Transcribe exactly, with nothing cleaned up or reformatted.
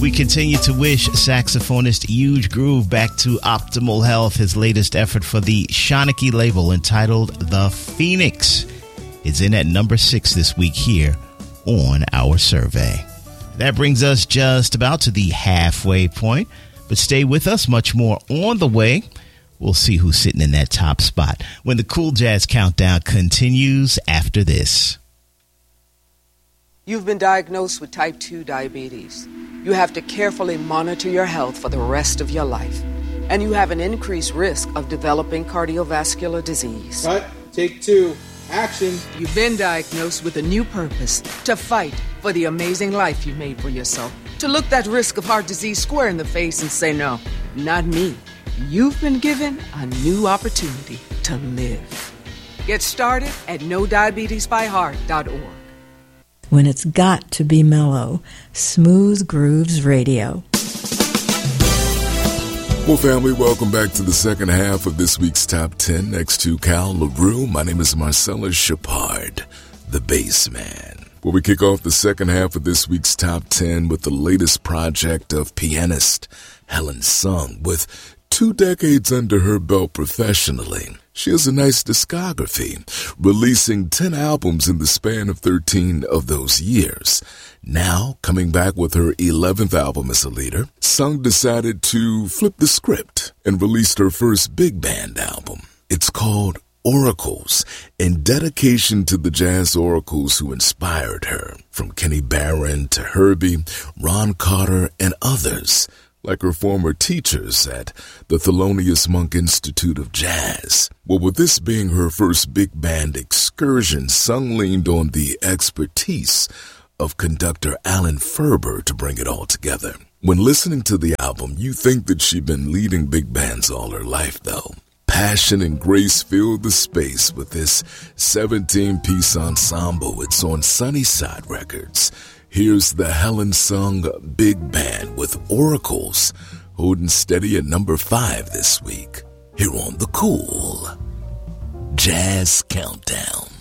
we continue to wish saxophonist Huge Groove back to optimal health. His latest effort for the Shanachie label, entitled The Phoenix, is in at number six this week here on our survey. That brings us just about to the halfway point, but stay with us, much more on the way. We'll see who's sitting in that top spot when the Cool Jazz Countdown continues after this. You've been diagnosed with type two diabetes. You have to carefully monitor your health for the rest of your life. And you have an increased risk of developing cardiovascular disease. Cut. Take two. Action. You've been diagnosed with a new purpose: to fight for the amazing life you made for yourself. To look that risk of heart disease square in the face and say, no, not me. You've been given a new opportunity to live. Get started at no diabetes by heart dot org. When it's got to be mellow, Smooth Grooves Radio. Well, family, welcome back to the second half of this week's Top ten. Next to Cal LaRue, my name is Marcellus Shepard, the bass man. Well, we kick off the second half of this week's Top ten with the latest project of pianist Helen Sung. With two decades under her belt professionally, she has a nice discography, releasing ten albums in the span of thirteen of those years. Now, coming back with her eleventh album as a leader, Sung decided to flip the script and released her first big band album. It's called Oracles, in dedication to the jazz oracles who inspired her, from Kenny Barron to Herbie, Ron Carter, and others, like her former teachers at the Thelonious Monk Institute of Jazz. Well, with this being her first big band excursion, Sung leaned on the expertise of conductor Alan Ferber to bring it all together. When listening to the album, you think that she'd been leading big bands all her life, though. Passion and grace filled the space with this seventeen-piece ensemble. It's on Sunnyside Records. Here's the Helen Sung Big Band with Oracles, holding steady at number five this week, here on the Cool Jazz Countdown.